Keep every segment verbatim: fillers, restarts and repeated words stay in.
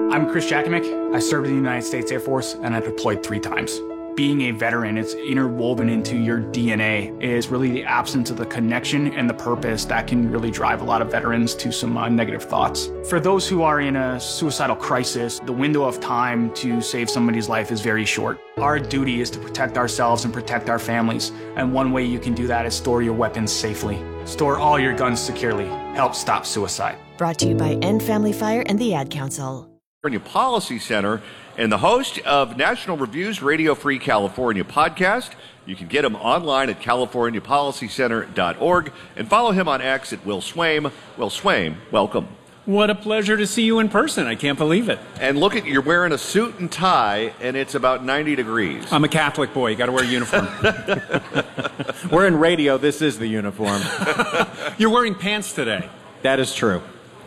I'm Chris Jakimick. I served in the United States Air Force and I deployed three times. Being a veteran, it's interwoven into your D N A, is really the absence of the connection and the purpose that can really drive a lot of veterans to some uh, negative thoughts. For those who are in a suicidal crisis, the window of time to save somebody's life is very short. Our duty is to protect ourselves and protect our families, and one way you can do that is store your weapons safely. Store all your guns securely. Help stop suicide. Brought to you by End Family Fire and the Ad Council. California Policy Center and the host of National Review's Radio Free California podcast. You can get him online at california policy center dot org and follow him on X at Will Swaim. Will Swaim, welcome. What a pleasure to see you in person. I can't believe it. And look at, you're wearing a suit and tie, and it's about ninety degrees. I'm a Catholic boy. You got to wear a uniform. We're in radio. This is the uniform. You're wearing pants today. That is true.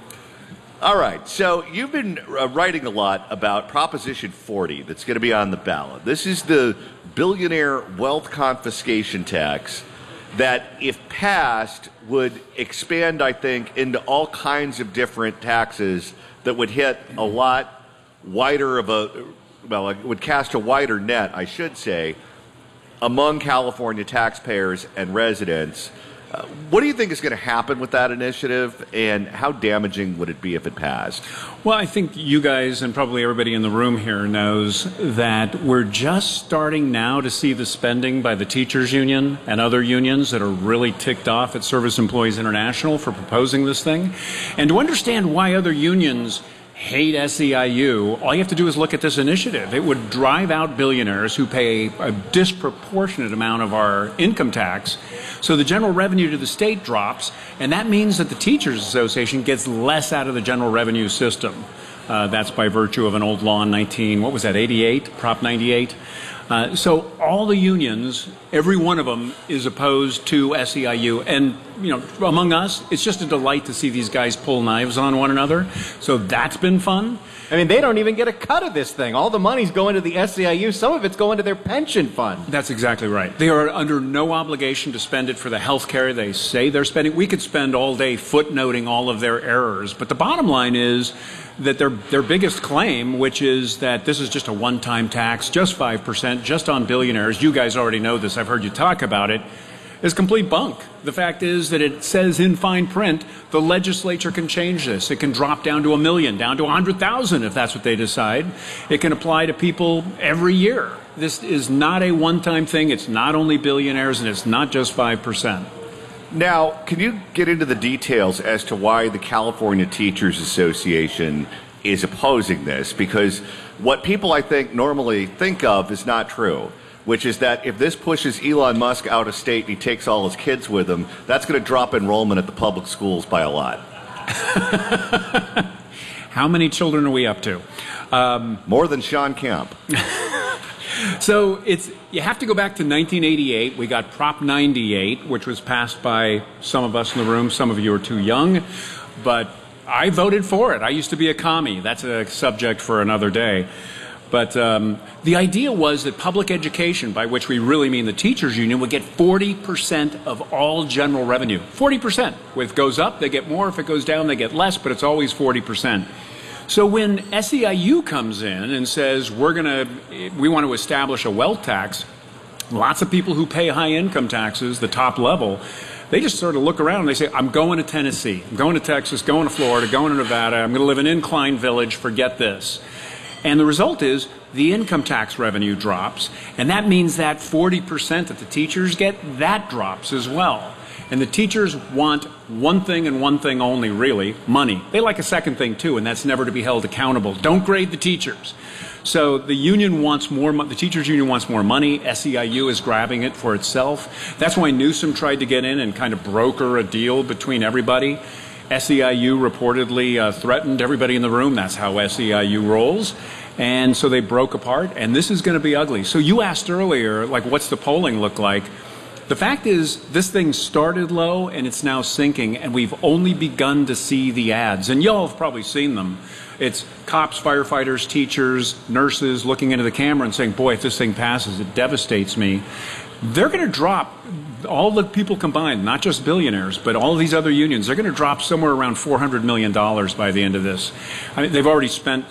All right, so you've been uh, writing a lot about Proposition forty that's going to be on the ballot. This is the billionaire wealth confiscation tax that, if passed, would expand, I think, into all kinds of different taxes that would hit a lot wider of a, well, it would cast a wider net, I should say, among California taxpayers and residents. Uh, what do you think is going to happen with that initiative, and how damaging would it be if it passed? Well, I think you guys and probably everybody in the room here knows that we're just starting now to see the spending by the teachers union and other unions that are really ticked off at Service Employees International for proposing this thing. And to understand why other unions hate S E I U, all you have to do is look at this initiative. It would drive out billionaires who pay a disproportionate amount of our income tax, so the general revenue to the state drops, and that means that the Teachers Association gets less out of the general revenue system. Uh, that's by virtue of an old law in nineteen, what was that, eighty-eight, Prop ninety-eight. Uh, so all the unions, every one of them is opposed to S E I U. And, you know, among us, it's just a delight to see these guys pull knives on one another. So that's been fun. I mean, they don't even get a cut of this thing. All the money's going to the S E I U. Some of it's going to their pension fund. That's exactly right. They are under no obligation to spend it for the health care they say they're spending. We could spend all day footnoting all of their errors. But the bottom line is that their their biggest claim, which is that this is just a one-time tax, just five percent, just on billionaires, you guys already know this, I've heard you talk about it, is complete bunk. The fact is that it says in fine print the legislature can change this. It can drop down to a million, down to one hundred thousand if that's what they decide. It can apply to people every year. This is not a one-time thing. It's not only billionaires, and it's not just five percent. Now, can you get into the details as to why the California Teachers Association is opposing this? Because what people, I think, normally think of is not true, which is that if this pushes Elon Musk out of state and he takes all his kids with him, that's going to drop enrollment at the public schools by a lot. How many children are we up to? Um, More than Sean Kemp. So it's you have to go back to nineteen eighty-eight. We got Prop ninety-eight, which was passed by some of us in the room. Some of you are too young, but I voted for it. I used to be a commie. That's a subject for another day. But um, the idea was that public education, by which we really mean the teachers union, would get forty percent of all general revenue. forty percent. If it goes up, they get more. If it goes down, they get less, but it's always forty percent. So when S E I U comes in and says, we're going to, we want to establish a wealth tax, lots of people who pay high income taxes, the top level, they just sort of look around and they say, I'm going to Tennessee, I'm going to Texas, going to Florida, going to Nevada, I'm going to live in Incline Village, forget this. And the result is the income tax revenue drops, and that means that forty percent that the teachers get, that drops as well. And the teachers want one thing and one thing only, really, money. They like a second thing, too, and that's never to be held accountable. Don't grade the teachers. So the union wants more, the teachers union wants more money. S E I U is grabbing it for itself. That's why Newsom tried to get in and kind of broker a deal between everybody. S E I U reportedly uh, threatened everybody in the room. That's how S E I U rolls. And so they broke apart, and this is going to be ugly. So you asked earlier, like, what's the polling look like? The fact is, this thing started low, and it's now sinking, and we've only begun to see the ads. And y'all have probably seen them. It's cops, firefighters, teachers, nurses looking into the camera and saying, boy, if this thing passes, it devastates me. They're going to drop, all the people combined, not just billionaires, but all of these other unions, they're going to drop somewhere around four hundred million dollars by the end of this. I mean, they've already spent